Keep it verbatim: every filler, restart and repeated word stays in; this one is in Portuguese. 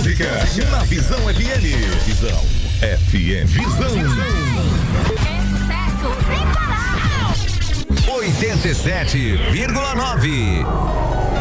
música na Visão F M. Visão F M. Visão. oitenta e sete vírgula nove.